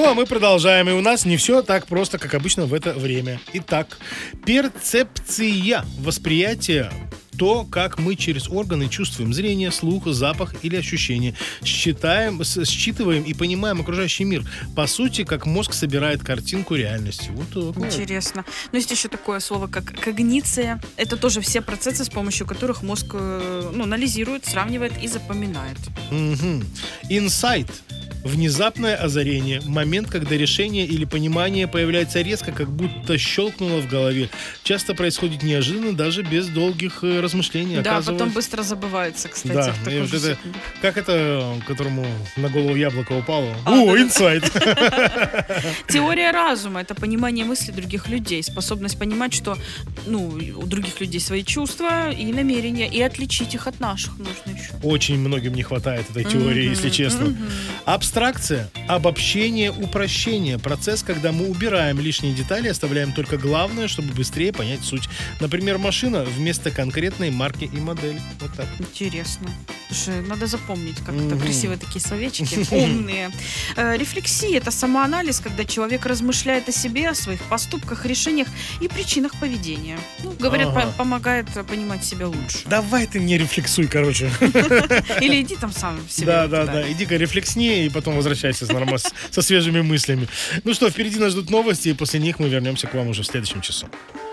Ну, а мы продолжаем. И у нас не все так просто, как обычно в это время. Итак, перцепция, восприятие, то, как мы через органы чувствуем зрение, слух, запах или ощущение, считываем и понимаем окружающий мир. По сути, как мозг собирает картинку реальности. Вот так вот. Интересно. Но есть еще такое слово, как когниция. Это тоже все процессы, с помощью которых мозг анализирует, сравнивает и запоминает. Инсайт. Внезапное озарение. Момент, когда решение или понимание появляется резко, как будто щелкнуло в голове. Часто происходит неожиданно, даже без долгих размышлений. Да, потом быстро забывается, кстати. Да, в такую же это, секунду. как это, которому на голову яблоко упало? Да-да. Инсайт! Теория разума — это понимание мыслей других людей, способность понимать, что у других людей свои чувства и намерения, и отличить их от наших нужно еще. Очень многим не хватает этой теории, если честно. Абстракция, обобщение, упрощение. Процесс, когда мы убираем лишние детали, оставляем только главное, чтобы быстрее понять суть. Например, машина вместо конкретной марки и модели. Вот так. Интересно. Слушай, надо запомнить, как это красивые такие словечки, умные. Рефлексия — это самоанализ, когда человек размышляет о себе, о своих поступках, решениях и причинах поведения. Говорят, помогает понимать себя лучше. Давай ты мне рефлексуй, короче. Или иди там сам в себя. Да. Иди-ка рефлексни и потом возвращайся со свежими мыслями. Ну что, впереди нас ждут новости, и после них мы вернемся к вам уже в следующем часу.